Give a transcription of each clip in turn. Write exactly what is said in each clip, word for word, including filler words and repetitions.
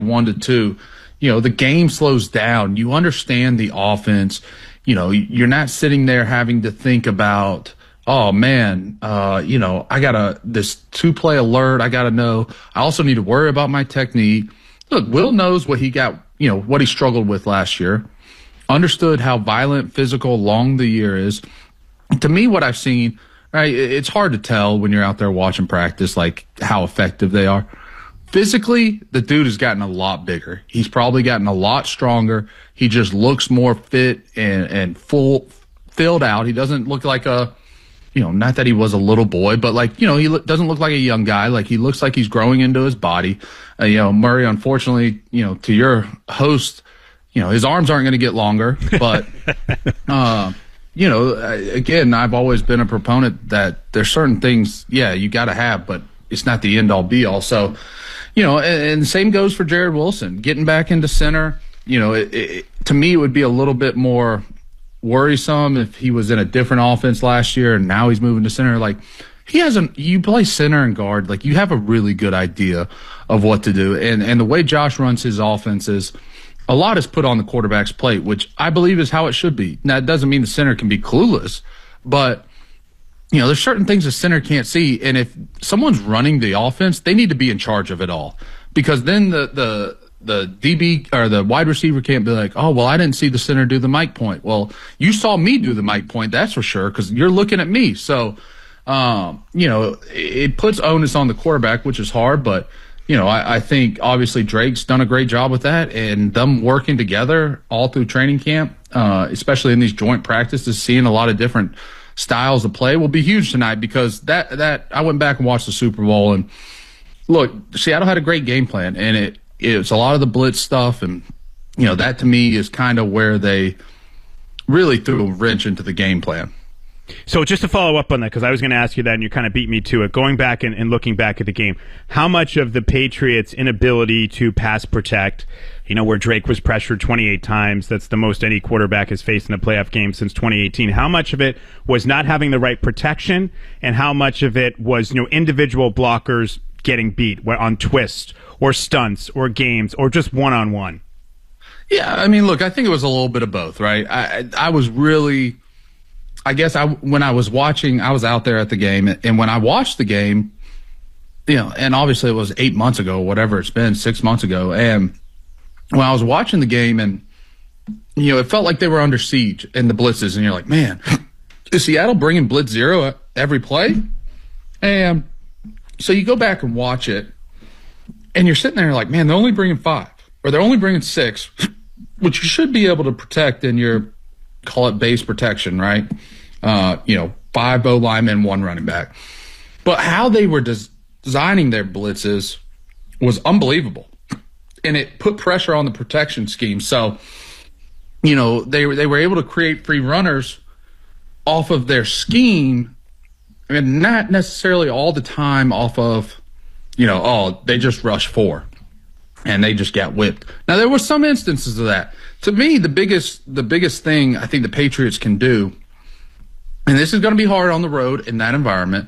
one to two, you know, the game slows down. You understand the offense. You know, you're not sitting there having to think about, oh man, uh, you know, I gotta this two play alert. I gotta know. I also need to worry about my technique. Look, Will knows what he got, you know, what he struggled with last year. Understood how violent, physical, long the year is. To me, what I've seen, right, it's hard to tell when you're out there watching practice, like how effective they are. Physically, the dude has gotten a lot bigger. He's probably gotten a lot stronger. He just looks more fit and, and full, filled out. He doesn't look like a, you know, not that he was a little boy, but like, you know, he lo- doesn't look like a young guy. Like he looks like he's growing into his body. Uh, you know, Murray, unfortunately, you know, to your host, you know, his arms aren't going to get longer, but, uh, you know, again, I've always been a proponent that there's certain things, yeah, you got to have, but it's not the end all be all. So, you know, and, and the same goes for Jared Wilson. Getting back into center, you know, it, it, to me, it would be a little bit more worrisome if he was in a different offense last year and now he's moving to center. Like, he hasn't, you play center and guard, like, you have a really good idea of what to do. And, and the way Josh runs his offense is a lot is put on the quarterback's plate, which I believe is how it should be. Now, it doesn't mean the center can be clueless, but you know, there's certain things the center can't see, and if someone's running the offense, they need to be in charge of it all, because then the the the D B or the wide receiver can't be like, oh, well, I didn't see the center do the mic point. Well, you saw me do the mic point, that's for sure, because you're looking at me. So, um, you know, it puts onus on the quarterback, which is hard, but you know, I, I think obviously Drake's done a great job with that, and them working together all through training camp, uh, especially in these joint practices, seeing a lot of different styles of play will be huge tonight, because that that I went back and watched the Super Bowl, and look, Seattle had a great game plan, and it it's a lot of the blitz stuff, and you know, that to me is kind of where they really threw a wrench into the game plan. So just to follow up on that, because I was going to ask you that and you kind of beat me to it, going back and, and looking back at the game, how much of the Patriots' inability to pass protect, you know, where Drake was pressured twenty-eight times, that's the most any quarterback has faced in a playoff game since twenty eighteen, how much of it was not having the right protection, and how much of it was, you know, individual blockers getting beat on twists or stunts or games or just one-on-one? Yeah, I mean, look, I think it was a little bit of both, right? I, I was really... I guess I, when I was watching, I was out there at the game, and when I watched the game, you know, and obviously it was eight months ago, whatever it's been, six months ago, and when I was watching the game, and, you know, it felt like they were under siege in the blitzes, and you're like, man, is Seattle bringing blitz zero every play? And so you go back and watch it, and you're sitting there like, man, they're only bringing five, or they're only bringing six, which you should be able to protect in your, call it base protection, right? Uh, you know, five O linemen, one running back. But how they were des- designing their blitzes was unbelievable. And it put pressure on the protection scheme. So, you know, they, they were able to create free runners off of their scheme, and not necessarily all the time off of, you know, oh, they just rushed four and they just got whipped. Now, there were some instances of that. To me, the biggest the biggest thing I think the Patriots can do, and this is going to be hard on the road in that environment,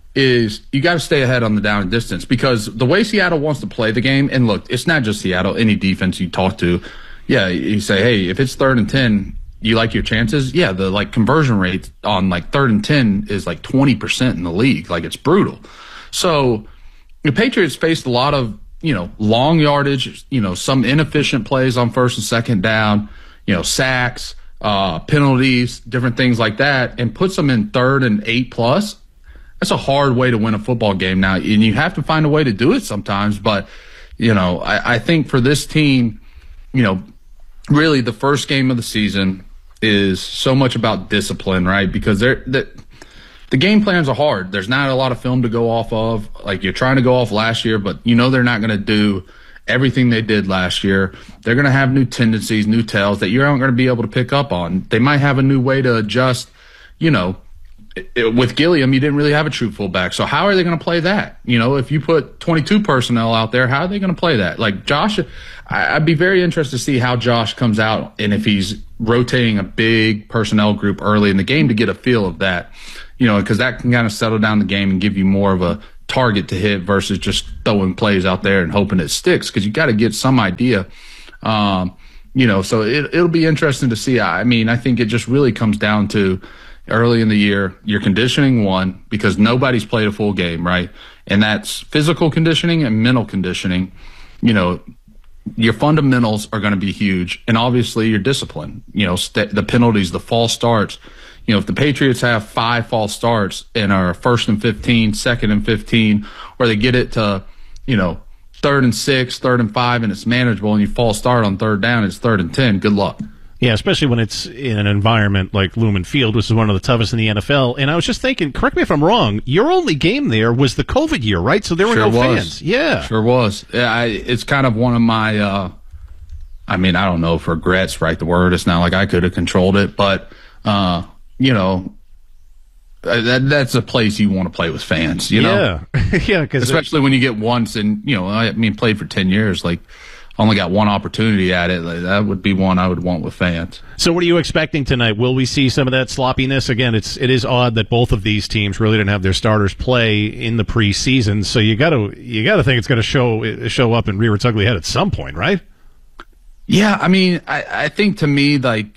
is you got to stay ahead on the down and distance, because the way Seattle wants to play the game, and look, it's not just Seattle, any defense you talk to, yeah, you say, hey, if it's third and ten, you like your chances? Yeah, the like conversion rate on like third and ten is like twenty percent in the league. Like, it's brutal. So the Patriots faced a lot of, you know, long yardage, you know, some inefficient plays on first and second down, you know, sacks, uh, penalties, different things like that, and puts them in third and eight plus. That's a hard way to win a football game now, and you have to find a way to do it sometimes. But, you know, I, I think for this team, you know, really the first game of the season is so much about discipline, right? Because they're, they're the game plans are hard. There's not a lot of film to go off of. Like, you're trying to go off last year, but you know they're not going to do everything they did last year. They're going to have new tendencies, new tells that you aren't going to be able to pick up on. They might have a new way to adjust. You know, it, it, with Gilliam, you didn't really have a true fullback. So how are they going to play that? You know, if you put twenty-two personnel out there, how are they going to play that? Like, Josh, I, I'd be very interested to see how Josh comes out, and if he's rotating a big personnel group early in the game to get a feel of that. You know, because that can kind of settle down the game and give you more of a target to hit versus just throwing plays out there and hoping it sticks, because you got to get some idea. Um, you know, so it, it'll be interesting to see. I mean, I think it just really comes down to early in the year, your conditioning, one, because nobody's played a full game, right? And that's physical conditioning and mental conditioning. You know, your fundamentals are going to be huge, and obviously your discipline, you know, st- the penalties, the false starts. You know, if the Patriots have five false starts and are first and fifteen, second and fifteen, or they get it to, you know, third and six, third and five, and it's manageable, and you false start on third down, it's third and ten, good luck. Yeah, especially when it's in an environment like Lumen Field, which is one of the toughest in the N F L. And I was just thinking, correct me if I'm wrong, your only game there was the COVID year, right? So there were sure no was. fans. Yeah. Sure was. Yeah, I, it's kind of one of my, uh, I mean, I don't know if regrets, right, the word. It's not like I could have controlled it, but, uh, you know, that that's a place you want to play with fans, you know? Yeah. yeah, because especially when you get once, and, you know, I mean, played for ten years, like, only got one opportunity at it. Like, that would be one I would want with fans. So what are you expecting tonight? Will we see some of that sloppiness? Again, it's it is odd that both of these teams really didn't have their starters play in the preseason. So you got to you got to think it's going to show show up and rear its ugly head at some point, right? Yeah, I mean, I, I think to me, like,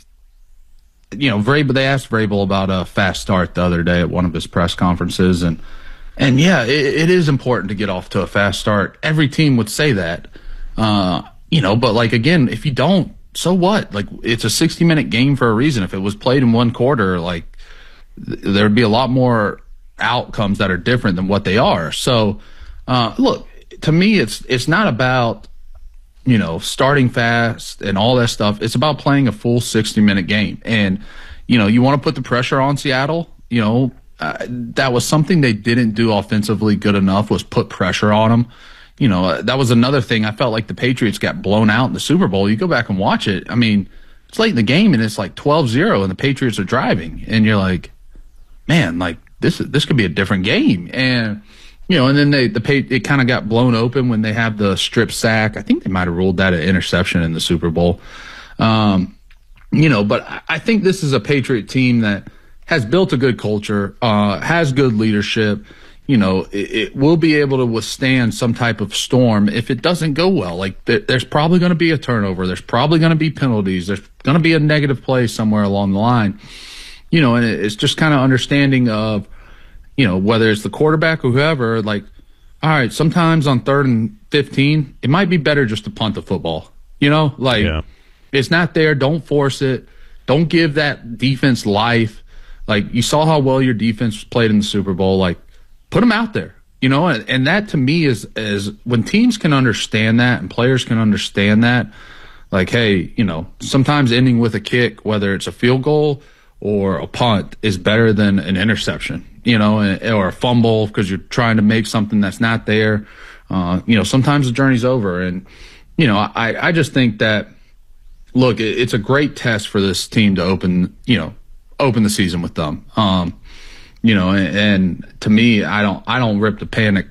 you know, Vrabel, they asked Vrabel about a fast start the other day at one of his press conferences, and and yeah, it, it is important to get off to a fast start. Every team would say that. Uh, you know, but like, again, if you don't, so what? Like, it's a sixty minute game for a reason. If it was played in one quarter, like, th- there'd be a lot more outcomes that are different than what they are. So, uh, look, to me, it's, it's not about, you know, starting fast and all that stuff. It's about playing a full sixty minute game. And, you know, you want to put the pressure on Seattle, you know, uh, that was something they didn't do offensively good enough, was put pressure on them. You know, that was another thing. I felt like the Patriots got blown out in the Super Bowl. You go back and watch it. I mean, it's late in the game, and it's like twelve zero, and the Patriots are driving. And you're like, man, like, this this could be a different game. And, you know, and then they the it kind of got blown open when they have the strip sack. I think they might have ruled that an interception in the Super Bowl. Um, you know, but I think this is a Patriot team that has built a good culture, uh, has good leadership. You know, it, it will be able to withstand some type of storm if it doesn't go well. Like, th- there's probably going to be a turnover. There's probably going to be penalties. There's going to be a negative play somewhere along the line. You know, and it, it's just kind of understanding of, you know, whether it's the quarterback or whoever, like, all right, sometimes on third and fifteen, it might be better just to punt the football. You know, like, yeah. It's not there. Don't force it. Don't give that defense life. Like, you saw how well your defense played in the Super Bowl. Like, put them out there, you know, and, and that to me is, is when teams can understand that and players can understand that, like, hey, you know, sometimes ending with a kick, whether it's a field goal or a punt, is better than an interception, you know, or a fumble because you're trying to make something that's not there. Uh, you know, sometimes the journey's over. And, you know, I, I just think that, look, it, it's a great test for this team to open, you know, open the season with them. Um, You know, and, and to me, I don't, I don't rip the panic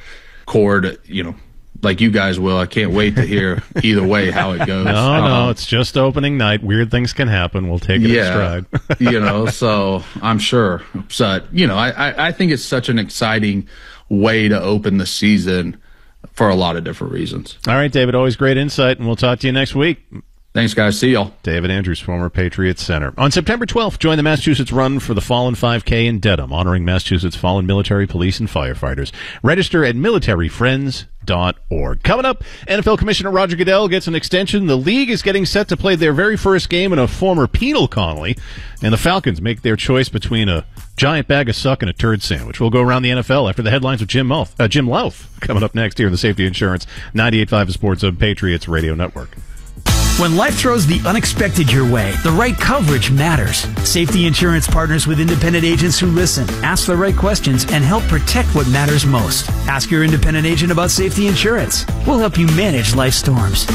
cord, you know, like you guys will. I can't wait to hear either way how it goes. No, um, no, it's just opening night. Weird things can happen. We'll take it yeah, in stride. You know, so I'm sure. So, you know, I, I, I think it's such an exciting way to open the season for a lot of different reasons. All right, David, always great insight, and we'll talk to you next week. Thanks, guys. See y'all. David Andrews, former Patriots center. On September twelfth, join the Massachusetts Run for the Fallen five K in Dedham, honoring Massachusetts fallen military, police, and firefighters. Register at military friends dot org. Coming up, N F L Commissioner Roger Goodell gets an extension. The league is getting set to play their very first game in a former penal colony, and the Falcons make their choice between a giant bag of suck and a turd sandwich. We'll go around the N F L after the headlines with Jim Mouth, uh, Jim Louth. Coming up next here in the Safety Insurance ninety-eight point five Sports Hub Patriots Radio Network. When life throws the unexpected your way, the right coverage matters. Safety Insurance partners with independent agents who listen, ask the right questions, and help protect what matters most. Ask your independent agent about Safety Insurance. We'll help you manage life storms.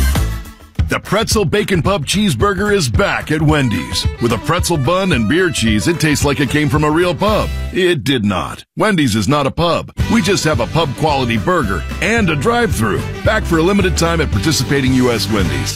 The Pretzel Bacon Pub Cheeseburger is back at Wendy's. With a pretzel bun and beer cheese, it tastes like it came from a real pub. It did not. Wendy's is not a pub. We just have a pub-quality burger and a drive-thru. Back for a limited time at participating U S Wendy's.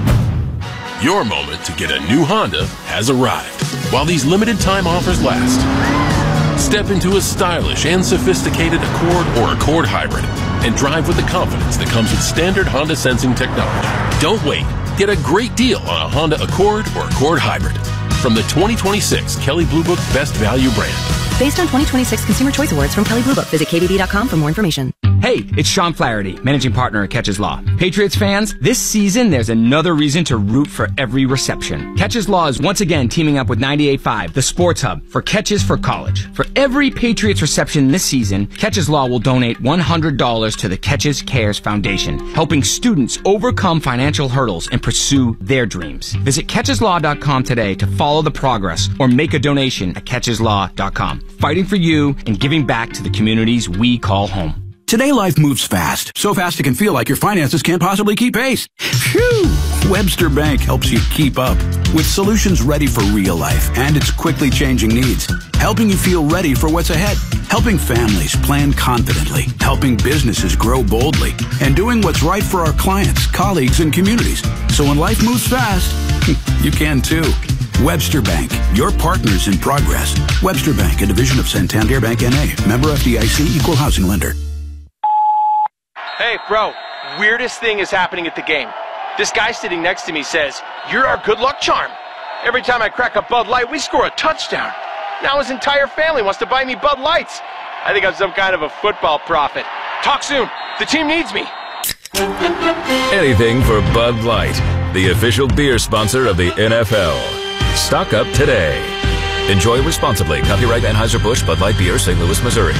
Your moment to get a new Honda has arrived. While these limited time offers last, Step into a stylish and sophisticated Accord or Accord Hybrid and drive with the confidence that comes with standard Honda sensing technology. Don't wait. Get a great deal on a Honda Accord or Accord Hybrid from the twenty twenty-six Kelley Blue Book Best Value brand. Based on twenty twenty-six Consumer Choice Awards from Kelley Blue Book. Visit K B B dot com for more information. Hey, it's Sean Flaherty, managing partner at Catches Law. Patriots fans, this season there's another reason to root for every reception. Catches Law is once again teaming up with ninety-eight point five, the Sports Hub, for Catches for College. For every Patriots reception this season, Catches Law will donate one hundred dollars to the Catches Cares Foundation, helping students overcome financial hurdles and pursue their dreams. Visit catches law dot com today to follow the progress or make a donation at catches law dot com. Fighting for you and giving back to the communities we call home. Today, life moves fast. So fast it can feel like your finances can't possibly keep pace. Phew! Webster Bank helps you keep up with solutions ready for real life and its quickly changing needs. Helping you feel ready for what's ahead. Helping families plan confidently. Helping businesses grow boldly. And doing what's right for our clients, colleagues, and communities. So when life moves fast, you can too. Webster Bank, your partners in progress. Webster Bank, a division of Santander Bank N A. Member F D I C, Equal Housing Lender. Hey, bro, weirdest thing is happening at the game. This guy sitting next to me says, "You're our good luck charm. Every time I crack a Bud Light, we score a touchdown." Now his entire family wants to buy me Bud Lights. I think I'm some kind of a football prophet. Talk soon. The team needs me. Anything for Bud Light, the official beer sponsor of the N F L. Stock up today. Enjoy responsibly. Copyright Anheuser-Busch Bud Light Beer, Saint Louis, Missouri.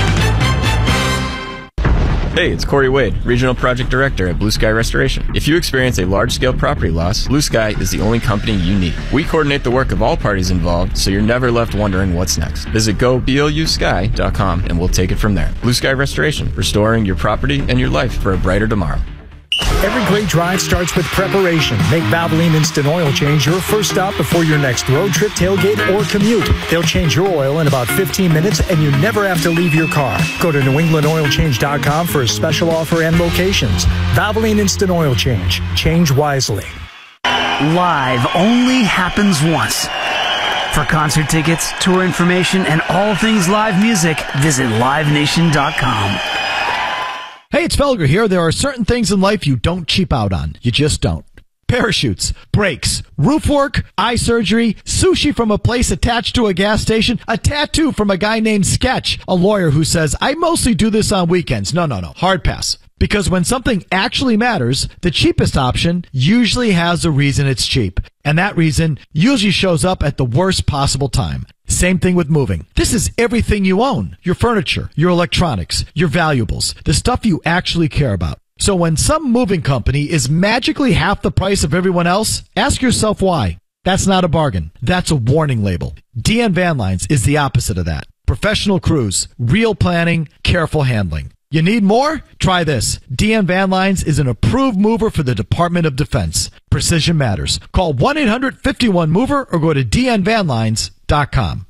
Hey, it's Corey Wade, Regional Project Director at Blue Sky Restoration. If you experience a large-scale property loss, Blue Sky is the only company you need. We coordinate the work of all parties involved, so you're never left wondering what's next. Visit go blue sky dot com and we'll take it from there. Blue Sky Restoration, restoring your property and your life for a brighter tomorrow. Every great drive starts with preparation. Make Valvoline Instant Oil Change your first stop before your next road trip, tailgate, or commute. They'll change your oil in about fifteen minutes, and you never have to leave your car. Go to new england oil change dot com for a special offer and locations. Valvoline Instant Oil Change. Change wisely. Live only happens once. For concert tickets, tour information, and all things live music, visit live nation dot com. Hey, it's Felger here. There are certain things in life you don't cheap out on. You just don't. Parachutes, brakes, roof work, eye surgery, sushi from a place attached to a gas station, a tattoo from a guy named Sketch, a lawyer who says, I mostly do this on weekends. No, no, no. Hard pass. Because when something actually matters, the cheapest option usually has a reason it's cheap. And that reason usually shows up at the worst possible time. Same thing with moving. This is everything you own. Your furniture, your electronics, your valuables, the stuff you actually care about. So when some moving company is magically half the price of everyone else, ask yourself why. That's not a bargain. That's a warning label. D N Van Lines is the opposite of that. Professional crews, real planning, careful handling. You need more? Try this. D N Van Lines is an approved mover for the Department of Defense. Precision matters. Call one eight hundred fifty-one mover or go to d n van lines dot com.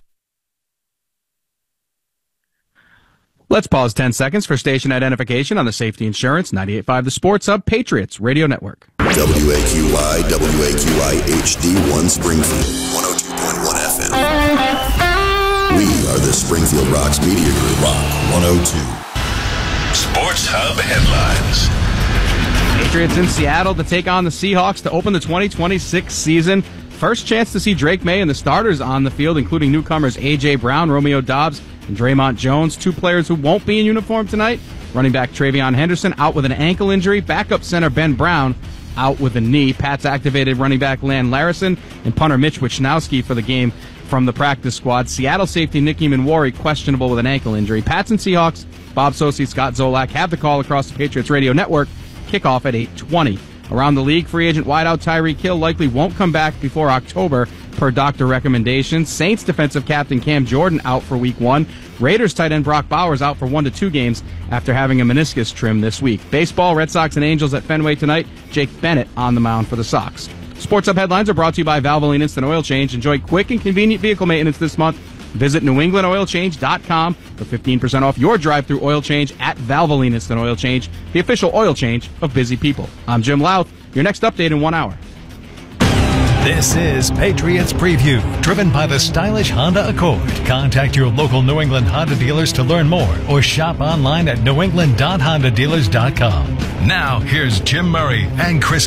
Let's pause ten seconds for station identification on the Safety Insurance ninety-eight point five The Sports Hub Patriots Radio Network. W A Q I, W A Q I H D one Springfield, one oh two point one F M. We are the Springfield Rocks Media Group, Rock one oh two. Sports Hub headlines. Patriots in Seattle to take on the Seahawks to open the twenty twenty-six season. First chance to see Drake May and the starters on the field, including newcomers A J. Brown, Romeo Doubs, and Draymond Jones. Two players who won't be in uniform tonight. Running back Travion Henderson out with an ankle injury. Backup center Ben Brown out with a knee. Pats activated running back Lan Larison and punter Mitch Wisnowski for the game from the practice squad. Seattle safety Nicky Manwari questionable with an ankle injury. Pats and Seahawks, Bob Socci, Scott Zolak have the call across the Patriots Radio Network. Kickoff at eight twenty. Around the league, free agent wideout Tyreek Hill likely won't come back before October per doctor recommendations. Saints defensive captain Cam Jordan out for week one. Raiders tight end Brock Bowers out for one to two games after having a meniscus trim this week. Baseball, Red Sox and Angels at Fenway tonight. Jake Bennett on the mound for the Sox. Sports Hub headlines are brought to you by Valvoline Instant Oil Change. Enjoy quick and convenient vehicle maintenance this month. Visit new england oil change dot com for fifteen percent off your drive-through oil change at Valvoline Instant Oil Change, the official oil change of busy people. I'm Jim Louth. Your next update in one hour. This is Patriots Preview, driven by the stylish Honda Accord. Contact your local New England Honda dealers to learn more or shop online at new england dot honda dealers dot com. Now, here's Jim Murray and Chris